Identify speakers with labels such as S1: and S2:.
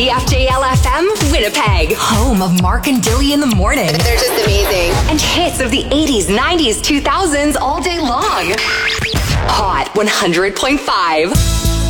S1: CFJL-FM, Winnipeg. Home of Mark and Dilly in the morning.
S2: They're just amazing.
S1: And hits of the 80s, 90s, 2000s all day long. Hot 100.5.